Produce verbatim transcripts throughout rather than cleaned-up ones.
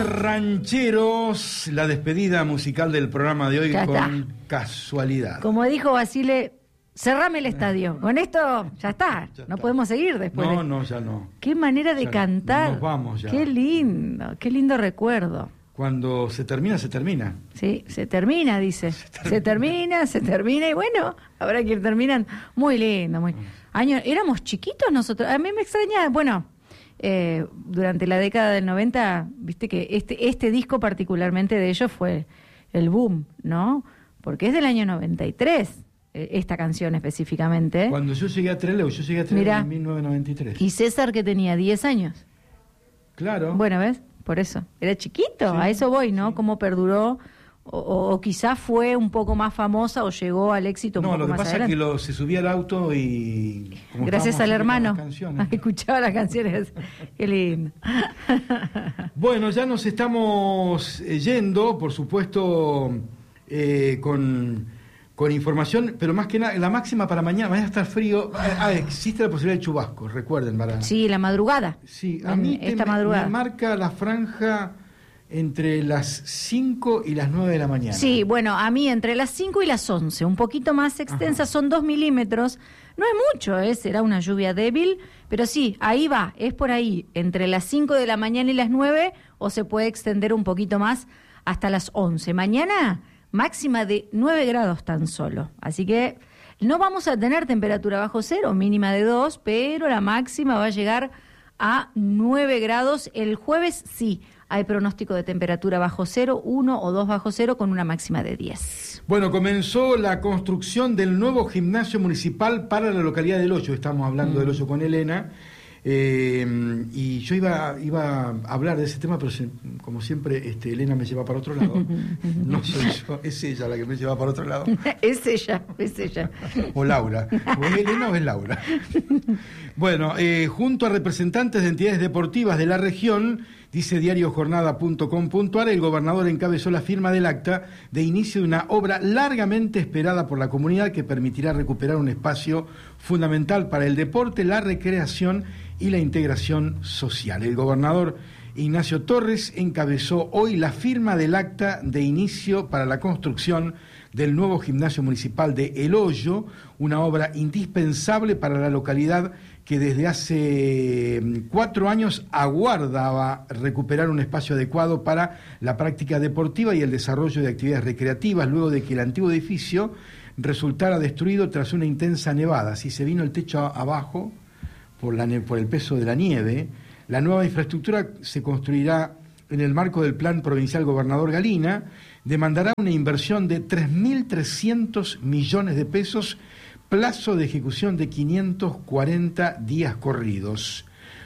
Rancheros, la despedida musical del programa de hoy Ya con está. Casualidad. Como dijo Basile, cerrame el estadio. Con esto ya está. Ya no está. podemos seguir después. No, de... no, ya no. Qué manera de Ya cantar. nos vamos ya. Qué lindo, qué lindo recuerdo. Cuando se termina, se termina. Sí, se termina, dice. Se termina, se termina, y bueno, habrá que ir terminando. Muy lindo, muy. Año, éramos chiquitos nosotros. A mí me extraña, bueno, eh, durante la década del noventa, viste que este, este disco particularmente de ellos fue el boom, ¿no? Porque es del año noventa y tres, eh, esta canción específicamente. Cuando yo llegué a Trelew, yo llegué a Trelew Mirá. en mil novecientos noventa y tres. Y César, que tenía diez años. Claro. Bueno, ¿ves? Por eso. Era chiquito, Sí, a eso voy, ¿no? sí. Cómo perduró, o, o, o quizás fue un poco más famosa o llegó al éxito un No, poco lo que más pasa adelante. es que lo, se subía al auto y... como Gracias estábamos al siempre hermano. con las canciones. Escuchaba las canciones. Qué lindo. Bueno, ya nos estamos eh, yendo, por supuesto, eh, con, con información, pero más que nada, la máxima para mañana, mañana está frío. Ah, existe la posibilidad de chubasco, recuerden, para... Sí, la madrugada. Sí, a En mí te- esta me, madrugada. me marca la franja entre las cinco y las nueve de la mañana. Sí, bueno, a mí entre las cinco y las once, un poquito más extensa, Ajá. son dos milímetros. No es mucho, ¿eh? Será una lluvia débil, pero sí, ahí va, es por ahí, entre las cinco de la mañana y las nueve, o se puede extender un poquito más hasta las once. Mañana, máxima de nueve grados tan solo. Así que no vamos a tener temperatura bajo cero, mínima de dos, pero la máxima va a llegar a nueve grados. El jueves sí, hay pronóstico de temperatura bajo cero, uno o dos bajo cero, con una máxima de diez. Bueno, comenzó la construcción del nuevo gimnasio municipal para la localidad del Hoyo. Estamos hablando mm. del Hoyo con Elena. Eh, y yo iba, iba a hablar de ese tema, pero se, como siempre, este, Elena me lleva para otro lado. No soy yo, es ella la que me lleva para otro lado. Es ella, es ella. O Laura. O es Elena o es Laura. Bueno, eh, junto a representantes de entidades deportivas de la región, dice diario jornada punto com punto a r, el gobernador encabezó la firma del acta de inicio de una obra largamente esperada por la comunidad que permitirá recuperar un espacio fundamental para el deporte, la recreación y la integración social. El gobernador Ignacio Torres encabezó hoy la firma del acta de inicio para la construcción del nuevo gimnasio municipal de El Hoyo, una obra indispensable para la localidad que desde hace cuatro años aguardaba recuperar un espacio adecuado para la práctica deportiva y el desarrollo de actividades recreativas, luego de que el antiguo edificio resultara destruido tras una intensa nevada. Si se vino el techo abajo por, la, por el peso de la nieve, la nueva infraestructura se construirá en el marco del Plan Provincial Gobernador Galina, demandará una inversión de tres mil trescientos millones de pesos, plazo de ejecución de quinientos cuarenta días corridos.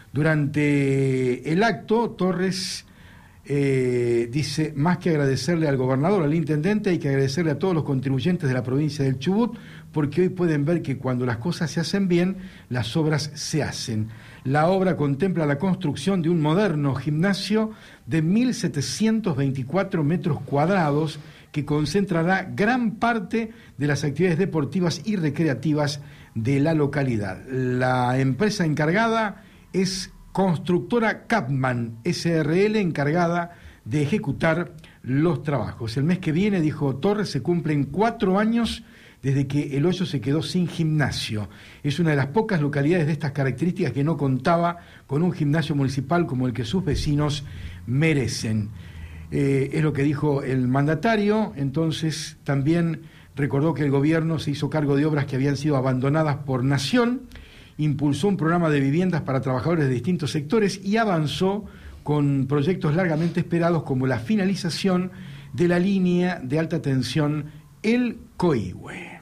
Durante el acto, Torres eh, dice, más que agradecerle al gobernador, al intendente, hay que agradecerle a todos los contribuyentes de la provincia del Chubut, porque hoy pueden ver que cuando las cosas se hacen bien, las obras se hacen. La obra contempla la construcción de un moderno gimnasio de mil setecientos veinticuatro metros cuadrados que concentrará gran parte de las actividades deportivas y recreativas de la localidad. La empresa encargada es Constructora Capman S R L, encargada de ejecutar los trabajos. El mes que viene, dijo Torres, se cumplen cuatro años desde que El Hoyo se quedó sin gimnasio. Es una de las pocas localidades de estas características que no contaba con un gimnasio municipal como el que sus vecinos merecen. Eh, es lo que dijo el mandatario. Entonces también recordó que el gobierno se hizo cargo de obras que habían sido abandonadas por Nación, impulsó un programa de viviendas para trabajadores de distintos sectores y avanzó con proyectos largamente esperados como la finalización de la línea de alta tensión El Coihue.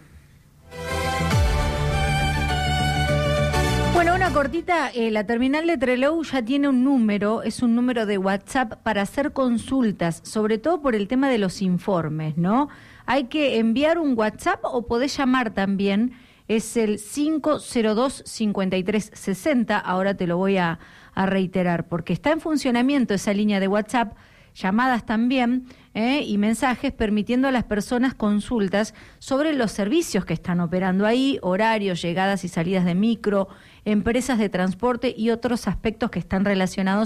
Bueno, una cortita, eh, la terminal de Trelew ya tiene un número, es un número de WhatsApp para hacer consultas, sobre todo por el tema de los informes, ¿no? Hay que enviar un WhatsApp o podés llamar también, es el cinco cero dos, cinco tres seis cero, ahora te lo voy a, a reiterar, porque está en funcionamiento esa línea de WhatsApp, llamadas también, ¿eh? y mensajes permitiendo a las personas consultas sobre los servicios que están operando ahí, horarios, llegadas y salidas de micro, empresas de transporte y otros aspectos que están relacionados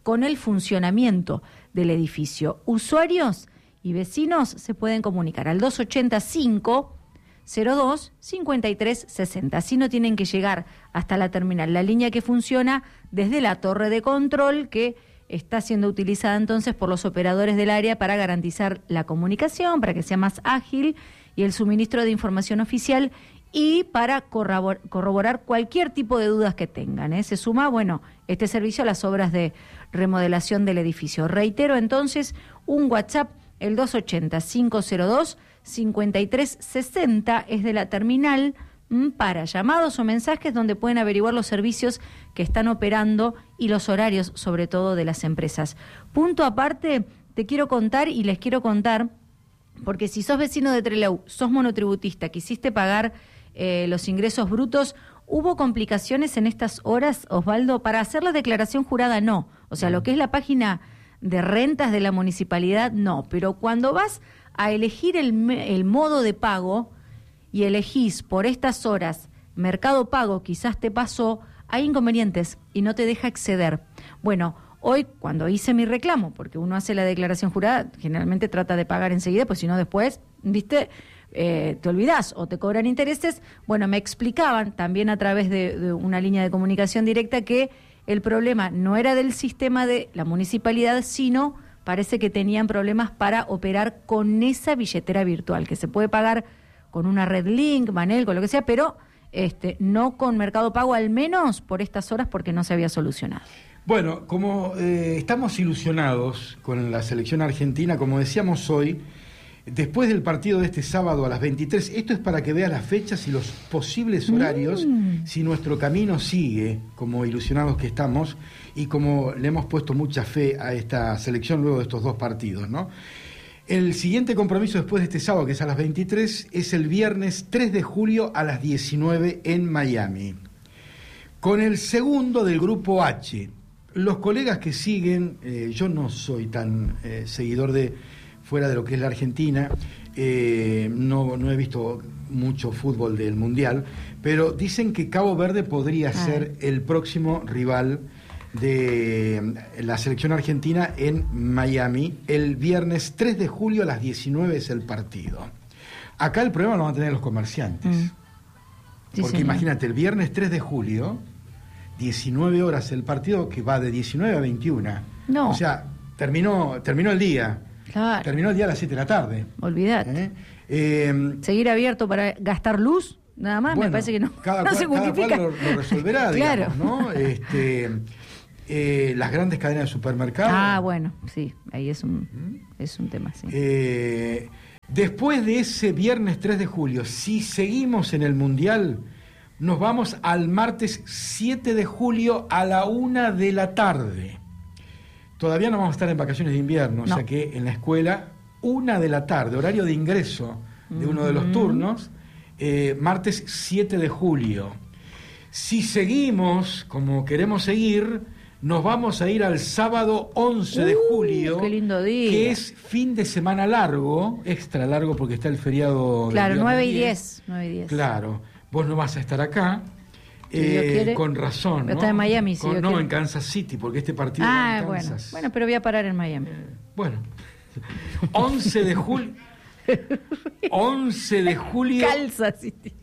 con el funcionamiento del edificio. Usuarios y vecinos se pueden comunicar al dos ochenta y cinco cero dos cincuenta y tres sesenta. Así no tienen que llegar hasta la terminal. La línea que funciona desde la torre de control, que está siendo utilizada entonces por los operadores del área para garantizar la comunicación, para que sea más ágil y el suministro de información oficial y para corrobor- corroborar cualquier tipo de dudas que tengan, ¿eh? Se suma, bueno, este servicio a las obras de remodelación del edificio. Reitero entonces, un WhatsApp, el dos ochenta cinco cero dos cincuenta y tres sesenta, es de la terminal m, para llamados o mensajes donde pueden averiguar los servicios que están operando y los horarios, sobre todo, de las empresas. Punto aparte, te quiero contar y les quiero contar, porque si sos vecino de Trelew, sos monotributista, quisiste pagar eh, los ingresos brutos, ¿hubo complicaciones en estas horas, Osvaldo? Para hacer la declaración jurada, no. O sea, lo que es la página de rentas de la municipalidad, no. Pero cuando vas a elegir el, el modo de pago y elegís por estas horas Mercado Pago, quizás te pasó, hay inconvenientes y no te deja acceder. Bueno, hoy cuando hice mi reclamo, porque uno hace la declaración jurada, generalmente trata de pagar enseguida, pues si no después, viste, eh, te olvidás o te cobran intereses. Bueno, me explicaban también a través de, de una línea de comunicación directa que el problema no era del sistema de la municipalidad, sino parece que tenían problemas para operar con esa billetera virtual, que se puede pagar con una red link, Manel, con lo que sea, pero este, no con Mercado Pago, al menos por estas horas, porque no se había solucionado. Bueno, como eh, estamos ilusionados con la selección argentina, como decíamos hoy, después del partido de este sábado a las veintitrés, esto es para que vea las fechas y los posibles horarios, mm. si nuestro camino sigue, como ilusionados que estamos, y como le hemos puesto mucha fe a esta selección luego de estos dos partidos, ¿no? El siguiente compromiso después de este sábado, que es a las veintitrés, es el viernes tres de julio a las diecinueve en Miami, con el segundo del grupo H. Los colegas que siguen, eh, yo no soy tan eh, seguidor de fuera de lo que es la Argentina, eh, no, no he visto mucho fútbol del Mundial, pero dicen que Cabo Verde podría ah. ser el próximo rival de la selección argentina en Miami. El viernes tres de julio a las diecinueve es el partido. Acá el problema lo van a tener los comerciantes. Mm. Sí, porque señor. Imagínate, el viernes tres de julio, diecinueve horas el partido, que va de diecinueve a veintiuna. No. O sea, terminó, terminó el día. Claro. Terminó el día a las siete de la tarde. Olvidate. ¿Eh? Eh, Seguir abierto para gastar luz, nada más, bueno, me parece que no, cada no cual, se justifica. Cada cual lo, lo resolverá, claro. digamos, ¿no? Este, eh, las grandes cadenas de supermercados. Ah, bueno, sí, ahí es un, ¿Mm? es un tema, sí. Eh, después de ese viernes tres de julio, si seguimos en el Mundial, nos vamos al martes siete de julio a la una de la tarde. Todavía no vamos a estar en vacaciones de invierno, no. O sea que en la escuela, una de la tarde, horario de ingreso de uno de los turnos, eh, martes siete de julio. Si seguimos como queremos seguir, nos vamos a ir al sábado once de julio, uh, qué lindo día. Que es fin de semana largo, extra largo porque está el feriado. Claro, nueve y diez. Claro, vos no vas a estar acá. Eh, con razón, ¿no? Está en Miami, sí. Con, no, quiere. En Kansas City, porque este partido ah, va en Kansas. Bueno. bueno, pero voy a parar en Miami. Eh, bueno, once de julio. once de julio. Kansas City.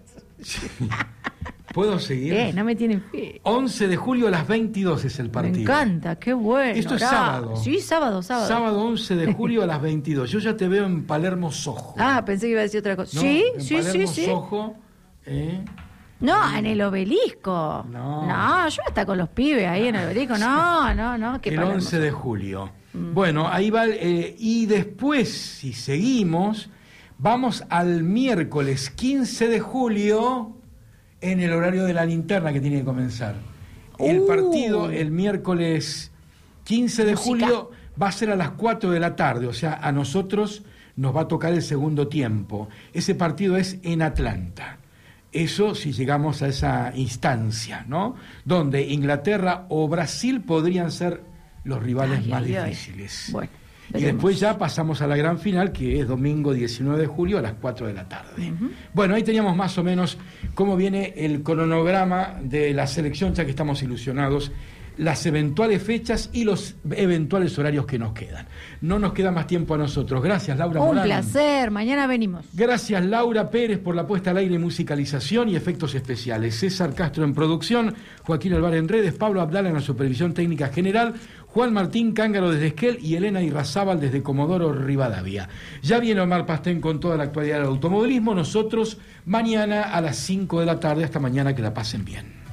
¿Puedo seguir? Eh, no me tienen fe. once de julio a las veintidós es el partido. Me encanta, qué bueno. Esto es sábado. Sí, sábado, sábado. Sábado once de julio a las veintidós. Yo ya te veo en Palermo Soho. Ah, pensé que iba a decir otra cosa. No, sí, en sí, Palermo sí, sí. Soho, ¿eh? No, en el Obelisco. No. No, yo hasta con los pibes ahí en el Obelisco. No, no, no. El once de julio. Mm. Bueno, ahí va. Eh, y después, si seguimos, vamos al miércoles quince de julio en el horario de la linterna que tiene que comenzar. El uh. partido el miércoles quince de Música. julio va a ser a las cuatro de la tarde. O sea, a nosotros nos va a tocar el segundo tiempo. Ese partido es en Atlanta. Eso si llegamos a esa instancia, ¿no? Donde Inglaterra o Brasil podrían ser los rivales ay, más ay, difíciles. Ay. Bueno, y después ya pasamos a la gran final, que es domingo diecinueve de julio a las cuatro de la tarde. Uh-huh. Bueno, ahí teníamos más o menos cómo viene el cronograma de la selección, ya que estamos ilusionados las eventuales fechas y los eventuales horarios que nos quedan. No nos queda más tiempo a nosotros. Gracias, Laura Un Morán. placer, mañana venimos. Gracias, Laura Pérez, por la puesta al aire, musicalización y efectos especiales. César Castro en producción, Joaquín Alvar en redes, Pablo Abdala en la supervisión técnica general, Juan Martín Cángaro desde Esquel y Elena Irrazábal desde Comodoro Rivadavia. Ya viene Omar Pastén con toda la actualidad del automovilismo. Nosotros mañana a las cinco de la tarde. Hasta mañana, que la pasen bien.